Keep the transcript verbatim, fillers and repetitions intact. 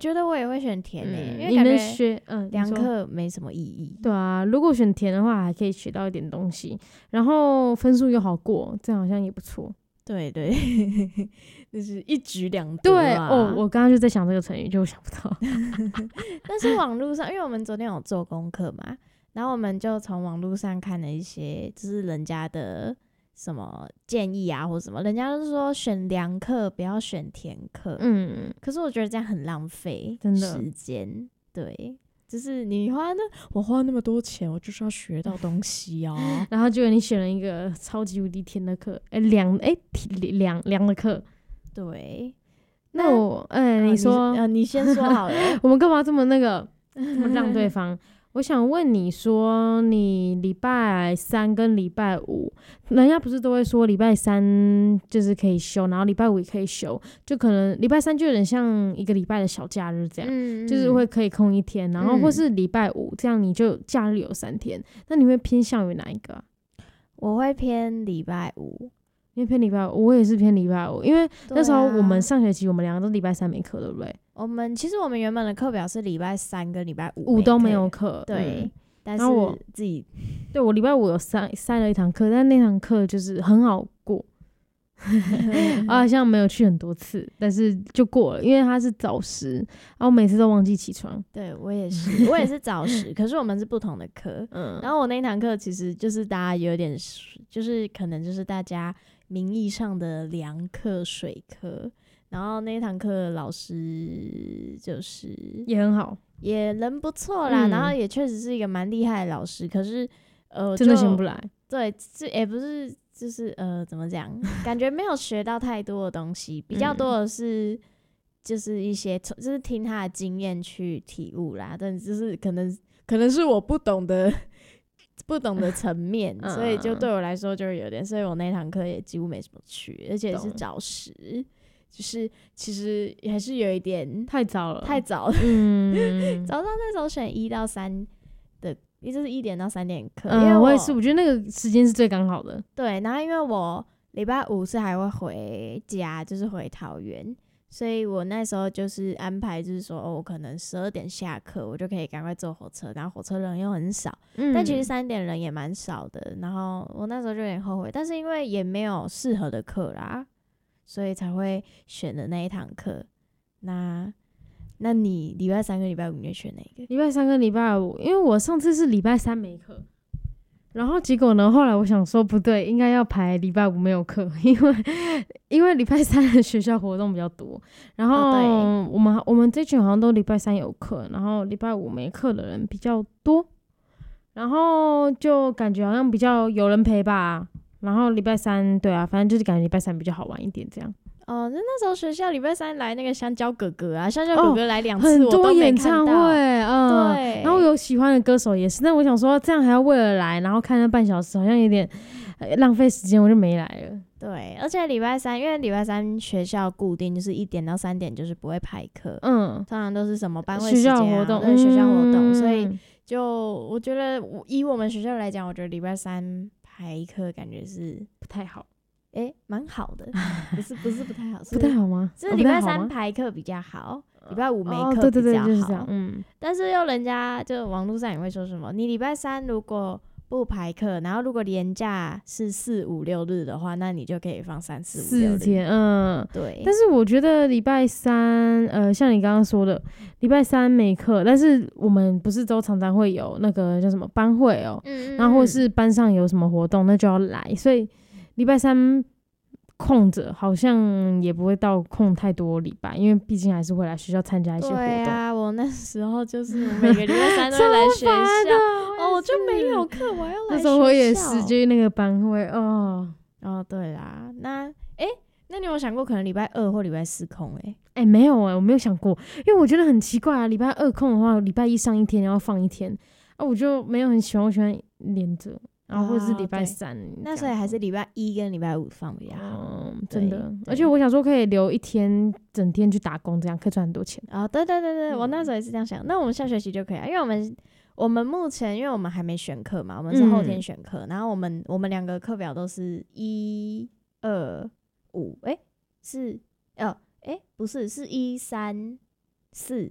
觉得我也会选填诶、欸嗯，因为你感觉们学嗯两课没什么意义。 对啊，如果选填的话，还可以学到一点东西，然后分数又好过，这样好像也不错。 对对，就是一举两得。 对哦，我刚刚就在想这个成语，就想不到。 但是网络上，因为我们昨天有做功课嘛，然后我们就从网络上看了一些，就是人家的什么建议啊，或什么，人家都说选良课不要选填课。嗯，可是我觉得这样很浪费时间。对。就是你花那我花那么多钱，我就是要学到东西啊。 然后结果你选了一个超级无敌甜的课，哎凉哎凉凉的课。 对， 那我哎、呃、你说呃你, 你先说好了。 我们干嘛这么那个这么让对方？我想问你说，你礼拜三跟礼拜五，人家不是都会说礼拜三就是可以休，然后礼拜五也可以休，就可能礼拜三就有点像一个礼拜的小假日这样，嗯、就是会可以空一天，然后或是礼拜五、嗯、这样你就假日有三天，那你会偏向于哪一个、啊？ 我会偏礼拜五。 因为偏礼拜五，我也是偏礼拜五，因为那时候我们上学期我们两个都礼拜三没课，对不对？ 我们其实我们原本的课表是礼拜三跟礼拜五五都没有课， 对。嗯、但是我自己对我礼拜五有塞塞了一堂课，但那堂课就是很好过，啊，好像没有去很多次，但是就过了，因为它是早十，然后每次都忘记起床。 对我也是，我也是早十，可是我们是不同的课。嗯，然后我那堂课其实就是大家有点，就是可能就是大家名义上的凉课、水课。然后那堂课老师就是也很好， 也人不错啦，嗯、然后也确实是一个蛮厉害的老师。可是呃， 真的醒不来。 对，这也不是。就是呃，怎么讲？感觉没有学到太多的东西，比较多的是就是一些，就是听他的经验去体悟啦。但就是可能可能是我不懂的不懂的层面，嗯、所以就对我来说就是有点，所以我那堂课也几乎没什么去，而且是早十，就是其实还是有一点太早了， 太早了。嗯，早上那时候选一到三。也就是一点到三点课，因为 我,、 嗯、我也是，我觉得那个时间是最刚好的。 对，然后因为我礼拜五是还会回家，就是回桃园，所以我那时候就是安排，就是说，哦，我可能十二点下课，我就可以赶快坐火车，然后火车人又很少，嗯、但其实三点人也蛮少的。然后我那时候就有点后悔，但是因为也没有适合的课啦，所以才会选的那一堂课。那。那你礼拜三跟礼拜五你会选哪一个？ 礼拜三跟礼拜五，因为我上次是礼拜三没课，然后结果呢，后来我想说不对，应该要排礼拜五没有课，因为因为礼拜三的学校活动比较多，然后我们、哦、我们这群好像都礼拜三有课，然后礼拜五没课的人比较多，然后就感觉好像比较有人陪吧，然后礼拜三对啊，反正就是感觉礼拜三比较好玩一点这样。 哦，那那时候学校礼拜三来那个香蕉哥哥啊，香蕉哥哥来两次、 哦， 我都没看到。 很多演唱会，嗯， 对。 然后有喜欢的歌手也是，但我想说这样还要为了来，然后看那半小时，好像有点、呃、浪费时间，我就没来了。 对，而且礼拜三，因为礼拜三学校固定就是一点到三点，就是不会排课，嗯，通常都是什么班会时间、啊、 学校活动， 对，学校活动，嗯、所以就我觉得以我们学校来讲，我觉得礼拜三排课感觉是不太好。 哎，蛮好的，不是不是不太好， 不太好吗？ 就是礼拜三排课比较好，礼拜五没课比较好。 哦，对对对，就是这样。嗯， 但是又人家就网络上也会说什么，你礼拜三如果不排课，然后如果连假是四五六日的话，那你就可以放三四五六日。 四天，嗯， 对。 但是我觉得礼拜三，呃，像你刚刚说的，礼拜三没课，但是我们不是都常常会有那个叫什么班会哦，嗯嗯，然后或是班上有什么活动，那就要来，所以。礼拜三空着好像也不会到空太多礼拜，因为毕竟还是会来学校参加一些活动。对啊，我那时候就是每个礼拜三都会来学校，哦，我就没有课，我要来学校。 那时候我也是，就是那个班会哦。 哦，对啦，那哎，那你有想过可能礼拜二或礼拜四空？哎， 哎，没有哎、欸，我没有想过，因为我觉得很奇怪啊。礼拜二空的话，礼拜一上一天，然后放一天啊，我就没有很喜欢，我喜欢连着。然后或者是礼拜三、哦， 那所以还是礼拜一跟礼拜五放比较好， 嗯，真的。而且我想说可以留一天，整天去打工，这样可以赚很多钱。 哦，对对对对，嗯、我那时候也是这样想。那我们下学期就可以啊，因为我们我们目前因为我们还没选课嘛，我们是后天选课、嗯，然后我们我们两个课表都是一二五，哎，是哦，哎，不是，是一三四